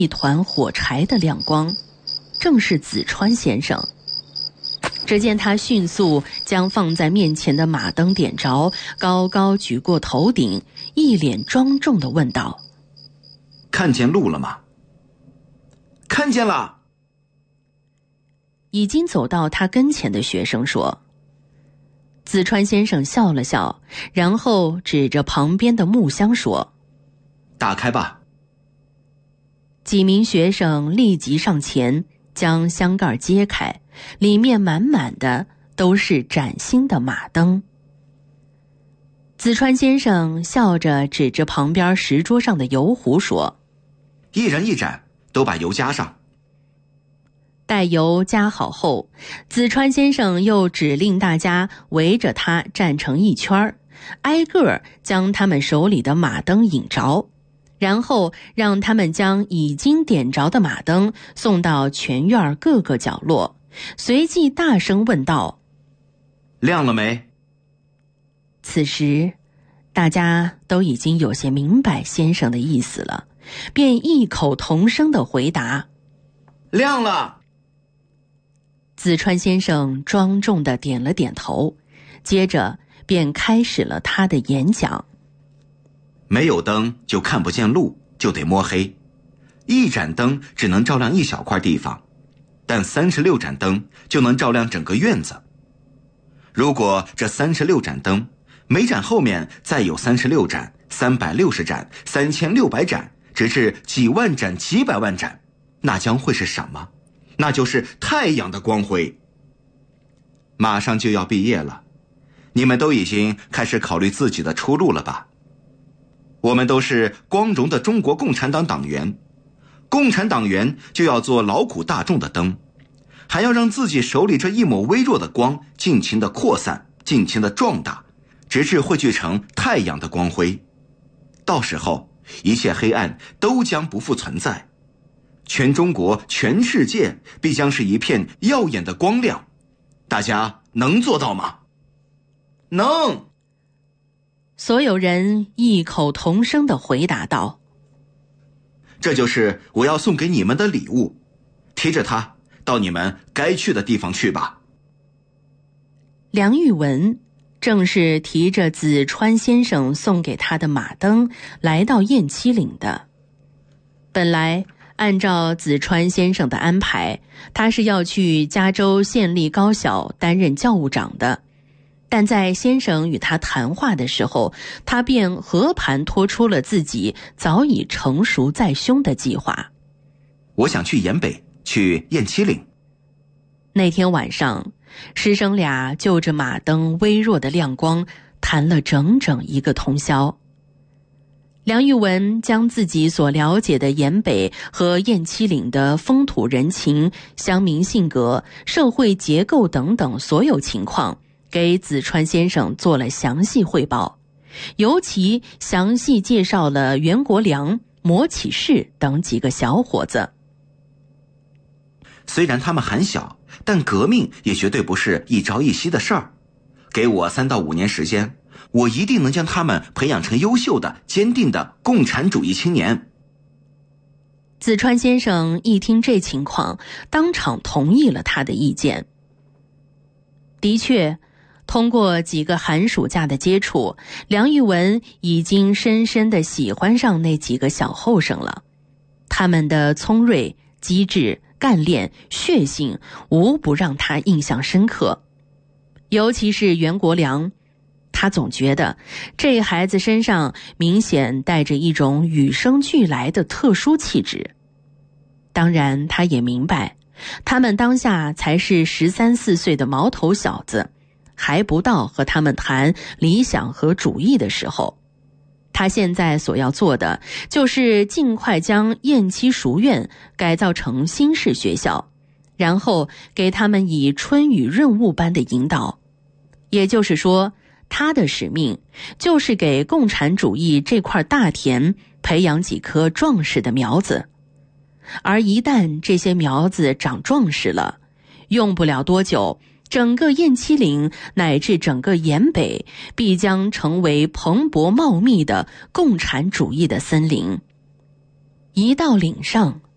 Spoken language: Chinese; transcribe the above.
一团火柴的亮光，正是子川先生。只见他迅速将放在面前的马灯点着，高高举过头顶，一脸庄重地问道： 看见路了吗？看见了。 已经走到他跟前的学生说。子川先生笑了笑，然后指着旁边的木箱说： 打开吧。 几名学生立即上前将箱盖揭开，里面满满的都是崭新的马灯。子川先生笑着指着旁边石桌上的油壶说： 一人一盏，都把油加上。 待油加好后，子川先生又指令大家围着他站成一圈，挨个将他们手里的马灯引着，然后让他们将已经点着的马灯送到全院各个角落，随即大声问道： 亮了没？ 此时大家都已经有些明白先生的意思了，便异口同声地回答： 亮了。 子川先生庄重地点了点头，接着便开始了他的演讲。 没有灯就看不见路，就得摸黑。一盏灯只能照亮一小块地方，但36盏灯就能照亮整个院子。如果这36盏灯，每盏后面再有36盏、360盏、3600盏，直至几万盏、几百万盏，那将会是什么？那就是太阳的光辉。马上就要毕业了，你们都已经开始考虑自己的出路了吧？我们都是光荣的中国共产党党员，共产党员就要做劳苦大众的灯，还要让自己手里这一抹微弱的光尽情的扩散，尽情的壮大，直至汇聚成太阳的光辉。到时候，一切黑暗都将不复存在，全中国、全世界必将是一片耀眼的光亮。大家能做到吗？能。 所有人异口同声地回答道： 这就是我要送给你们的礼物，提着它到你们该去的地方去吧。 梁玉文正是提着子川先生送给他的马灯来到雁栖岭的。本来按照子川先生的安排，他是要去加州县立高小担任教务长的，但在先生与他谈话的时候，他便和盘托出了自己早已成熟在胸的计划。 我想去延北，去雁栖岭。 那天晚上，师生俩就着马灯微弱的亮光谈了整整一个通宵。梁玉文将自己所了解的延北和雁栖岭的风土人情、乡民性格、社会结构等等所有情况给子川先生做了详细汇报，尤其详细介绍了袁国良、摩启士等几个小伙子。 虽然他们还小，但革命也绝对不是一朝一夕的事儿。给我3到5年时间，我一定能将他们培养成优秀的、坚定的共产主义青年。 子川先生一听这情况，当场同意了他的意见。的确，通过几个寒暑假的接触，梁玉文已经深深地喜欢上那几个小后生了。他们的聪锐、机智、干练、血性，无不让他印象深刻。尤其是袁国良，他总觉得这孩子身上明显带着一种与生俱来的特殊气质。当然，他也明白，他们当下才是13、14岁的毛头小子，还不到和他们谈理想和主义的时候。他现在所要做的，就是尽快将雁栖塾院改造成新式学校，然后给他们以春雨润物般的引导。也就是说，他的使命就是给共产主义这块大田培养几棵壮实的苗子。而一旦这些苗子长壮实了，用不了多久，整个雁栖岭乃至整个延北必将成为蓬勃茂密的共产主义的森林。一到岭上，